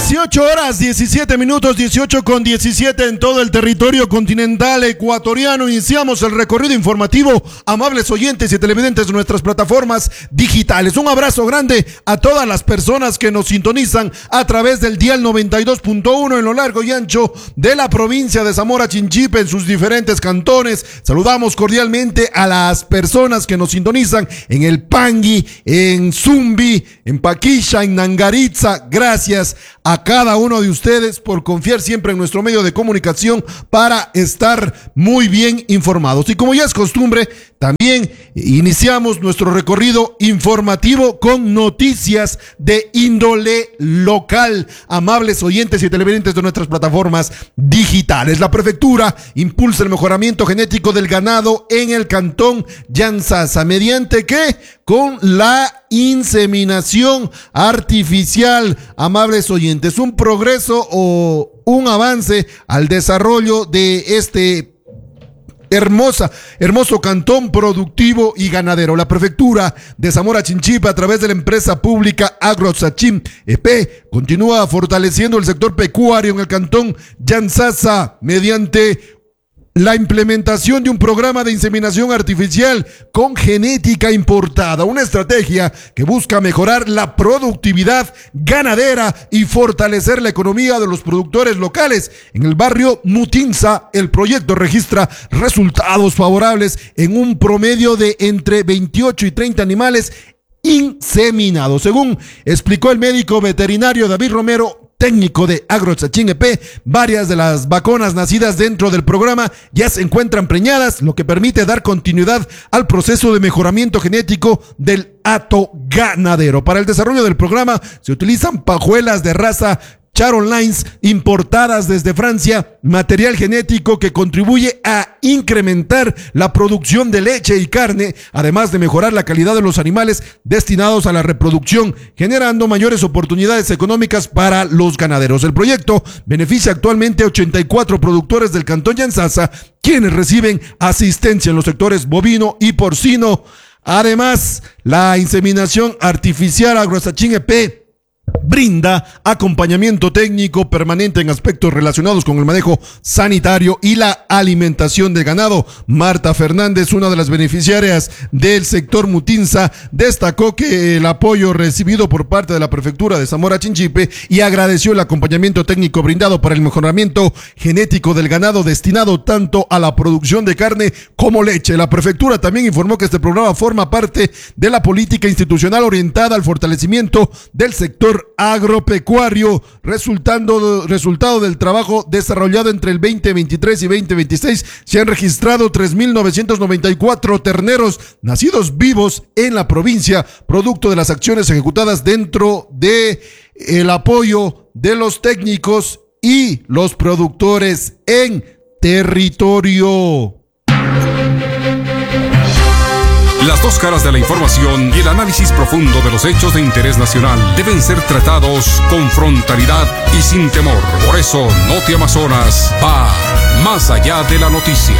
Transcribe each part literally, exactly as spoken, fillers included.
dieciocho horas, diecisiete minutos, dieciocho con diecisiete en todo el territorio continental ecuatoriano. Iniciamos el recorrido informativo, amables oyentes y televidentes de nuestras plataformas digitales. Un abrazo grande a todas las personas que nos sintonizan a través del dial noventa y dos punto uno en lo largo y ancho de la provincia de Zamora Chinchipe en sus diferentes cantones. Saludamos cordialmente a las personas que nos sintonizan en el Pangui, en Zumbi, en Paquilla, en Nangaritza. Gracias a cada uno de ustedes por confiar siempre en nuestro medio de comunicación para estar muy bien informados. Y como ya es costumbre, también iniciamos nuestro recorrido informativo con noticias de índole local. Amables oyentes y televidentes de nuestras plataformas digitales. La prefectura impulsa el mejoramiento genético del ganado en el cantón Yantzaza. ¿Mediante qué? Con la inseminación artificial. Amables oyentes, un progreso o un avance al desarrollo de este Hermosa, hermoso cantón productivo y ganadero. La prefectura de Zamora Chinchipe, a través de la empresa pública Agrosachim E P, continúa fortaleciendo el sector pecuario en el cantón Yantzaza mediante la implementación de un programa de inseminación artificial con genética importada, una estrategia que busca mejorar la productividad ganadera y fortalecer la economía de los productores locales. En el barrio Mutinza, el proyecto registra resultados favorables en un promedio de entre veintiocho y treinta animales inseminados. Según explicó el médico veterinario David Romero, técnico de Agrosachim E P, varias de las vacunas nacidas dentro del programa ya se encuentran preñadas, lo que permite dar continuidad al proceso de mejoramiento genético del hato ganadero. Para el desarrollo del programa se utilizan pajuelas de raza Charon Lines importadas desde Francia, material genético que contribuye a incrementar la producción de leche y carne, además de mejorar la calidad de los animales destinados a la reproducción, generando mayores oportunidades económicas para los ganaderos. El proyecto beneficia actualmente a ochenta y cuatro productores del cantón Yantzaza, quienes reciben asistencia en los sectores bovino y porcino. Además, la inseminación artificial Agrosachim E P brinda acompañamiento técnico permanente en aspectos relacionados con el manejo sanitario y la alimentación del ganado. Marta Fernández, una de las beneficiarias del sector Mutinza, destacó que el apoyo recibido por parte de la prefectura de Zamora Chinchipe y agradeció el acompañamiento técnico brindado para el mejoramiento genético del ganado destinado tanto a la producción de carne como leche. La prefectura también informó que este programa forma parte de la política institucional orientada al fortalecimiento del sector agropecuario, resultando resultado del trabajo desarrollado entre el veinte veintitrés y veinte veintiséis. Se han registrado tres mil novecientos noventa y cuatro terneros nacidos vivos en la provincia, producto de las acciones ejecutadas dentro de el apoyo de los técnicos y los productores en territorio. Las dos caras de la información y el análisis profundo de los hechos de interés nacional deben ser tratados con frontalidad y sin temor. Por eso, Noti Amazonas va más allá de la noticia.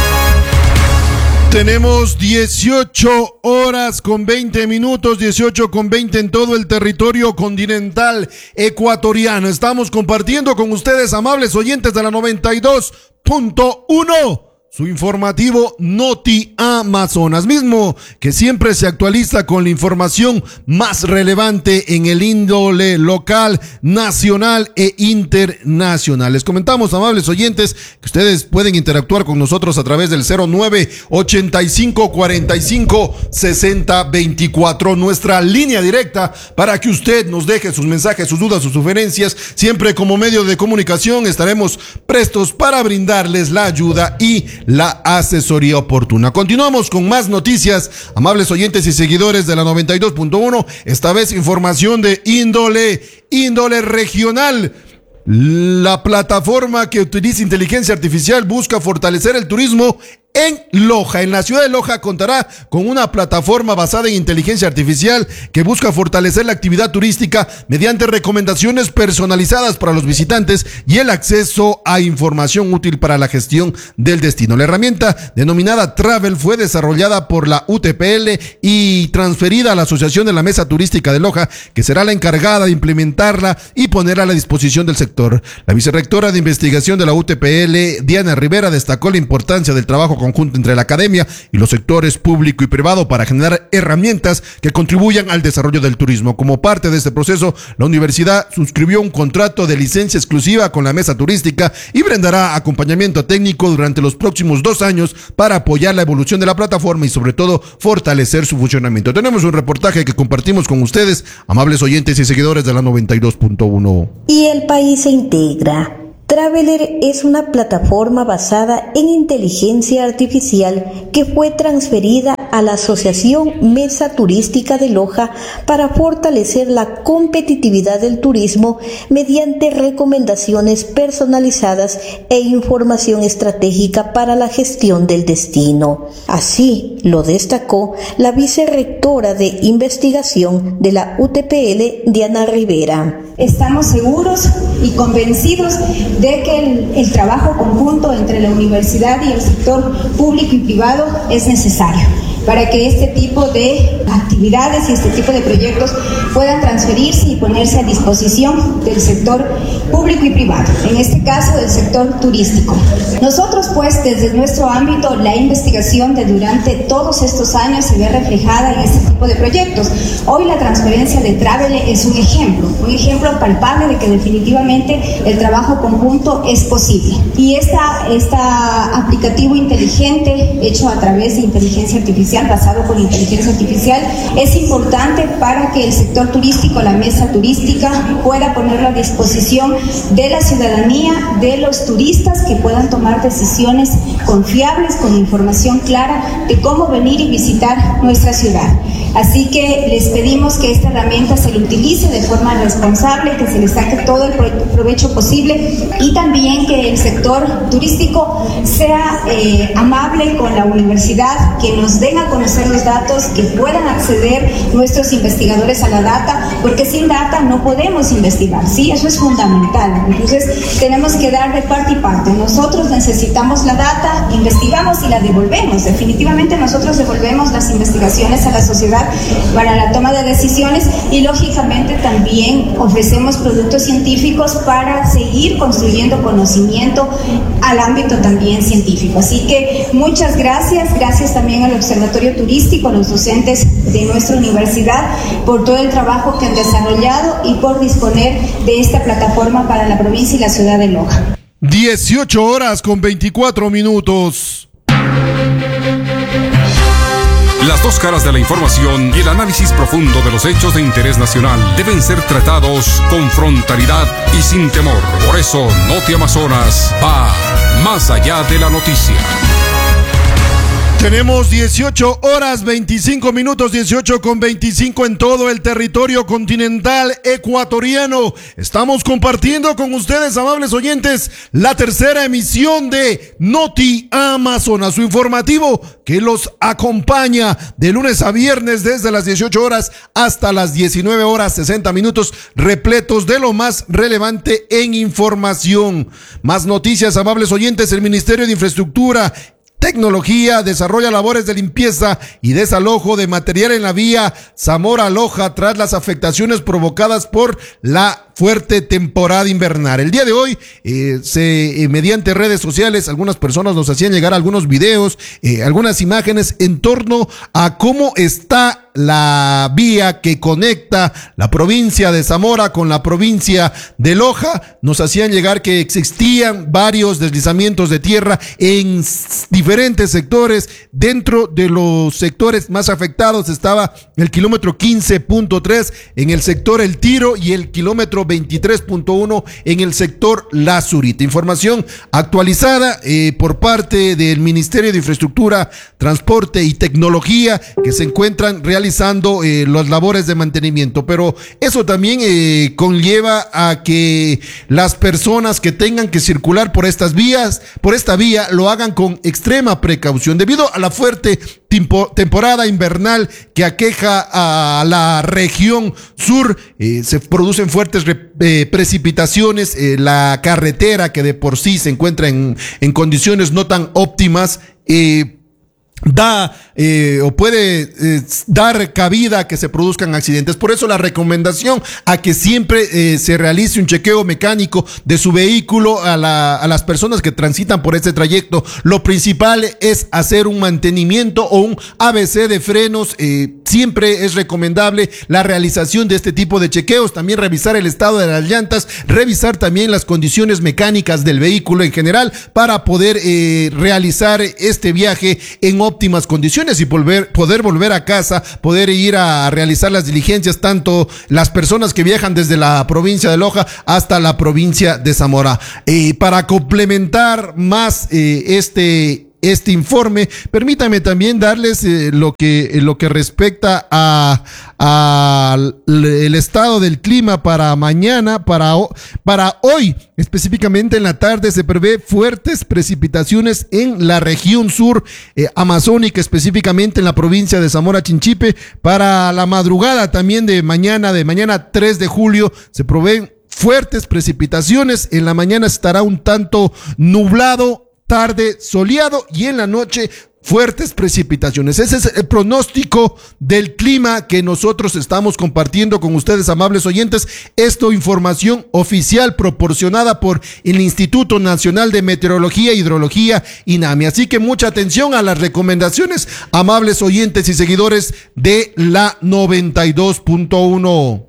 Tenemos dieciocho horas con veinte minutos, dieciocho con veinte en todo el territorio continental ecuatoriano. Estamos compartiendo con ustedes, amables oyentes de la noventa y dos punto uno. Su informativo Noti Amazonas, mismo que siempre se actualiza con la información más relevante en el índole local, nacional e internacional. Les comentamos, amables oyentes, que ustedes pueden interactuar con nosotros a través del cero nueve ochenta y cinco cuarenta y cinco sesenta veinticuatro, nuestra línea directa para que usted nos deje sus mensajes, sus dudas, sus sugerencias. Siempre como medio de comunicación estaremos prestos para brindarles la ayuda y la asesoría oportuna. Continuamos con más noticias, amables oyentes y seguidores de la noventa y dos punto uno, esta vez información de índole, índole regional. La plataforma que utiliza inteligencia artificial busca fortalecer el turismo en Loja. En la ciudad de Loja contará con una plataforma basada en inteligencia artificial que busca fortalecer la actividad turística mediante recomendaciones personalizadas para los visitantes y el acceso a información útil para la gestión del destino. La herramienta denominada Travel fue desarrollada por la U T P L y transferida a la Asociación de la Mesa Turística de Loja, que será la encargada de implementarla y ponerla a la disposición del sector. La vicerrectora de investigación de la U T P L, Diana Rivera, destacó la importancia del trabajo conjunto entre la academia y los sectores público y privado para generar herramientas que contribuyan al desarrollo del turismo. Como parte de este proceso, la universidad suscribió un contrato de licencia exclusiva con la Mesa Turística y brindará acompañamiento técnico durante los próximos dos años para apoyar la evolución de la plataforma y sobre todo fortalecer su funcionamiento. Tenemos un reportaje que compartimos con ustedes, amables oyentes y seguidores de la noventa y dos punto uno. Y el país se integra. Traveler es una plataforma basada en inteligencia artificial que fue transferida a la Asociación Mesa Turística de Loja para fortalecer la competitividad del turismo mediante recomendaciones personalizadas e información estratégica para la gestión del destino. Así lo destacó la vicerrectora de investigación de la U T P L, Diana Rivera. Estamos seguros y convencidos de que el, el trabajo conjunto entre la universidad y el sector público y privado es necesario para que este tipo de actividades y este tipo de proyectos puedan transferirse y ponerse a disposición del sector público y privado, en este caso del sector turístico. Nosotros, pues, desde nuestro ámbito, la investigación de durante todos estos años se ve reflejada en este tipo de proyectos. Hoy la transferencia de Travel es un ejemplo, un ejemplo palpable de que definitivamente el trabajo conjunto es posible. Y esta, esta aplicativo inteligente hecho a través de inteligencia artificial, basado con inteligencia artificial, es importante para que el sector turístico, la mesa turística, pueda ponerlo a disposición de la ciudadanía, de los turistas, que puedan tomar decisiones confiables, con información clara de cómo venir y visitar nuestra ciudad. Así que les pedimos que esta herramienta se le utilice de forma responsable, que se le saque todo el provecho posible y también que el sector turístico sea eh, amable con la universidad, que nos den a conocer los datos, que puedan acceder nuestros investigadores a la data, porque sin data no podemos investigar, ¿sí? Eso es fundamental. Entonces tenemos que dar de parte y parte. Nosotros necesitamos la data, investigamos y la devolvemos. Definitivamente nosotros devolvemos las investigaciones a la sociedad para la toma de decisiones y lógicamente también ofrecemos productos científicos para seguir construyendo conocimiento al ámbito también científico. Así que muchas gracias, gracias también al Observatorio Turístico, a los docentes de nuestra universidad por todo el trabajo que han desarrollado y por disponer de esta plataforma para la provincia y la ciudad de Loja. dieciocho horas con veinticuatro minutos. Las dos caras de la información y el análisis profundo de los hechos de interés nacional deben ser tratados con frontalidad y sin temor. Por eso, Noti Amazonas va más allá de la noticia. Tenemos dieciocho horas veinticinco minutos, dieciocho con veinticinco en todo el territorio continental ecuatoriano. Estamos compartiendo con ustedes, amables oyentes, la tercera emisión de Noti Amazonas, su informativo que los acompaña de lunes a viernes desde las dieciocho horas hasta las diecinueve horas sesenta minutos, repletos de lo más relevante en información. Más noticias, amables oyentes. El Ministerio de Infraestructura, Tecnología desarrolla labores de limpieza y desalojo de material en la vía Zamora-Loja tras las afectaciones provocadas por la fuerte temporada invernal. El día de hoy, eh, se eh, mediante redes sociales, algunas personas nos hacían llegar algunos videos, eh, algunas imágenes en torno a cómo está la vía que conecta la provincia de Zamora con la provincia de Loja. Nos hacían llegar que existían varios deslizamientos de tierra en diferentes sectores. Dentro de los sectores más afectados estaba el kilómetro quince punto tres en el sector El Tiro y el kilómetro kilómetro veintitrés punto uno en el sector La Zurita. Información actualizada eh, por parte del Ministerio de Infraestructura, Transporte y Tecnología, que se encuentran realizando eh, las labores de mantenimiento, pero eso también eh, conlleva a que las personas que tengan que circular por estas vías, por esta vía, lo hagan con extrema precaución debido a la fuerte tempo, temporada invernal que aqueja a la región sur. Eh, se producen fuertes re, eh, precipitaciones, eh, la carretera que de por sí se encuentra en, en condiciones no tan óptimas, eh, da eh, o puede eh, dar cabida a que se produzcan accidentes. Por eso la recomendación a que siempre eh, se realice un chequeo mecánico de su vehículo a, la, a las personas que transitan por este trayecto. Lo principal es hacer un mantenimiento o un A B C de frenos. Eh, siempre es recomendable la realización de este tipo de chequeos. También revisar el estado de las llantas, revisar también las condiciones mecánicas del vehículo en general para poder eh, realizar este viaje en óptimas condiciones y volver, poder volver a casa, poder ir a realizar las diligencias, tanto las personas que viajan desde la provincia de Loja hasta la provincia de Zamora. Eh, para complementar más eh, este este informe, permítame también darles eh, lo que eh, lo que respecta a, a el estado del clima para mañana, para, para hoy, específicamente en la tarde se prevé fuertes precipitaciones en la región sur eh, amazónica, específicamente en la provincia de Zamora Chinchipe. Para la madrugada también de mañana, de mañana tres de julio, se proveen fuertes precipitaciones. En la mañana estará un tanto nublado, tarde soleado y en la noche fuertes precipitaciones. Ese es el pronóstico del clima que nosotros estamos compartiendo con ustedes, amables oyentes. Esto, información oficial proporcionada por el Instituto Nacional de Meteorología e Hidrología, INAMI. Así que mucha atención a las recomendaciones, amables oyentes y seguidores de la noventa y dos punto uno.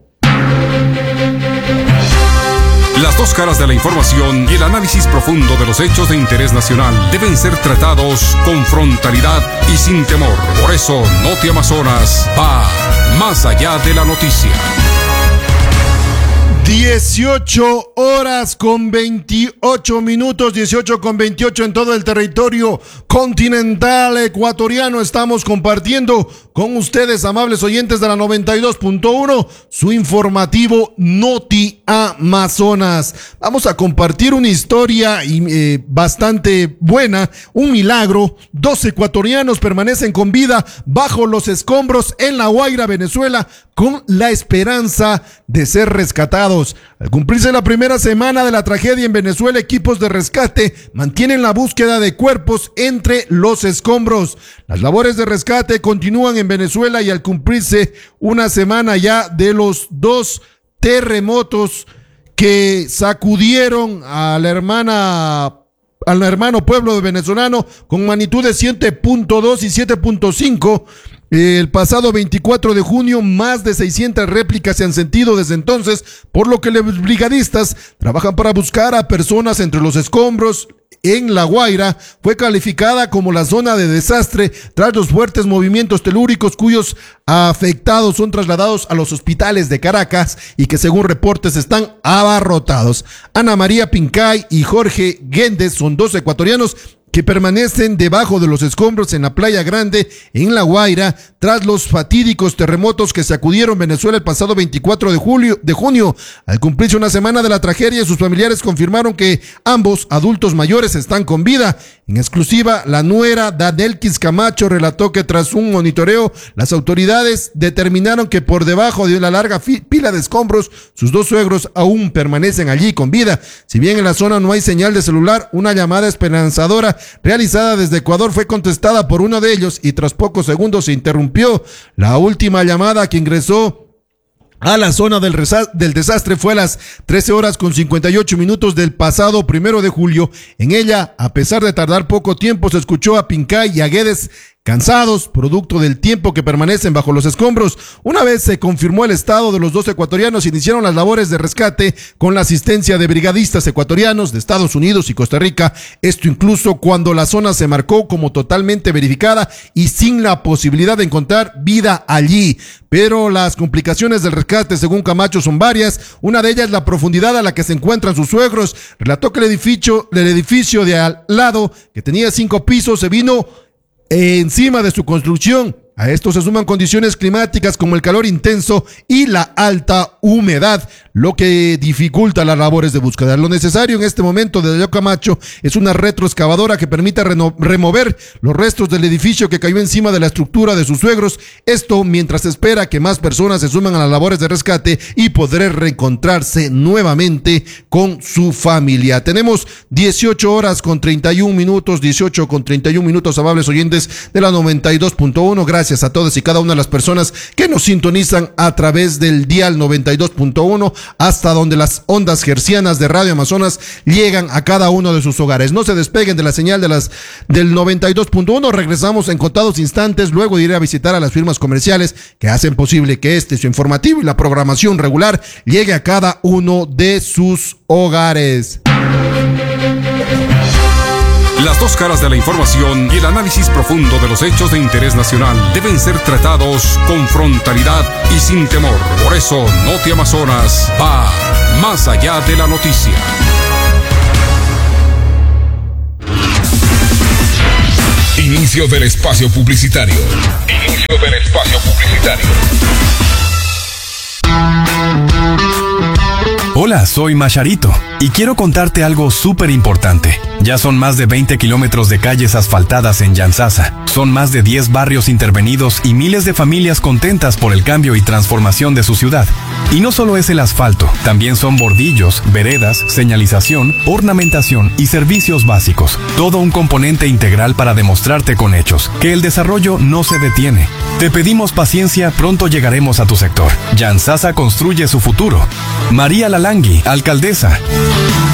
Las dos caras de la información y el análisis profundo de los hechos de interés nacional deben ser tratados con frontalidad y sin temor. Por eso, Noti Amazonas va más allá de la noticia. dieciocho horas con veintiocho minutos, dieciocho con veintiocho en todo el territorio continental ecuatoriano. Estamos compartiendo con ustedes, amables oyentes de la noventa y dos punto uno, su informativo Noti Amazonas. Vamos a compartir una historia eh, bastante buena, un milagro. Dos ecuatorianos permanecen con vida bajo los escombros en La Guaira, Venezuela, con la esperanza de ser rescatados. Al cumplirse la primera semana de la tragedia en Venezuela, equipos de rescate mantienen la búsqueda de cuerpos entre los escombros. Las labores de rescate continúan en Venezuela y al cumplirse una semana ya de los dos terremotos que sacudieron a la hermana al hermano pueblo venezolano con magnitud de siete punto dos y siete punto cinco, el pasado veinticuatro de junio, más de seiscientas réplicas se han sentido desde entonces, por lo que los brigadistas trabajan para buscar a personas entre los escombros. En La Guaira fue calificada como la zona de desastre tras los fuertes movimientos telúricos, cuyos afectados son trasladados a los hospitales de Caracas y que según reportes están abarrotados. Ana María Pincay y Jorge Guéndez son dos ecuatorianos que permanecen debajo de los escombros en la Playa Grande, en La Guaira, tras los fatídicos terremotos que sacudieron Venezuela el pasado veinticuatro de julio, de junio. Al cumplirse una semana de la tragedia, sus familiares confirmaron que ambos adultos mayores están con vida. En exclusiva, la nuera Dadelkis Camacho relató que tras un monitoreo, las autoridades determinaron que por debajo de una larga pila de escombros, sus dos suegros aún permanecen allí con vida. Si bien en la zona no hay señal de celular, una llamada esperanzadora realizada desde Ecuador fue contestada por uno de ellos y tras pocos segundos se interrumpió. La última llamada que ingresó a la zona del, del desastre fue a las trece horas con cincuenta y ocho minutos del pasado primero de julio. En ella, a pesar de tardar poco tiempo, se escuchó a Pincay y a Guedes cansados, producto del tiempo que permanecen bajo los escombros. Una vez se confirmó el estado de los dos ecuatorianos, iniciaron las labores de rescate con la asistencia de brigadistas ecuatorianos de Estados Unidos y Costa Rica. Esto incluso cuando la zona se marcó como totalmente verificada y sin la posibilidad de encontrar vida allí. Pero las complicaciones del rescate, según Camacho, son varias. Una de ellas, la profundidad a la que se encuentran sus suegros. Relató que el edificio, el edificio de al lado, que tenía cinco pisos, se vino encima de su construcción. A esto se suman condiciones climáticas como el calor intenso y la alta humedad, lo que dificulta las labores de búsqueda. Lo necesario en este momento de Darío Camacho es una retroexcavadora que permita reno- remover los restos del edificio que cayó encima de la estructura de sus suegros. Esto mientras se espera que más personas se suman a las labores de rescate y poder reencontrarse nuevamente con su familia. Tenemos dieciocho horas con treinta y un minutos, dieciocho con treinta y un minutos, amables oyentes de la noventa y dos punto uno. Gracias Gracias a todas y cada una de las personas que nos sintonizan a través del dial noventa y dos punto uno, hasta donde las ondas hercianas de Radio Amazonas llegan a cada uno de sus hogares. No se despeguen de la señal de las del noventa y dos punto uno. Regresamos en contados instantes, luego de ir a visitar a las firmas comerciales que hacen posible que este, su informativo y la programación regular llegue a cada uno de sus hogares. Las dos caras de la información y el análisis profundo de los hechos de interés nacional deben ser tratados con frontalidad y sin temor. Por eso, Noti Amazonas va más allá de la noticia. Inicio del espacio publicitario. Inicio del espacio publicitario. Hola, soy Macharito y quiero contarte algo súper importante. Ya son más de veinte kilómetros de calles asfaltadas en Yantzaza. Son más de diez barrios intervenidos y miles de familias contentas por el cambio y transformación de su ciudad. Y no solo es el asfalto, también son bordillos, veredas, señalización, ornamentación y servicios básicos. Todo un componente integral para demostrarte con hechos que el desarrollo no se detiene. Te pedimos paciencia, pronto llegaremos a tu sector. Yantzaza construye su futuro. María Lalangui, alcaldesa.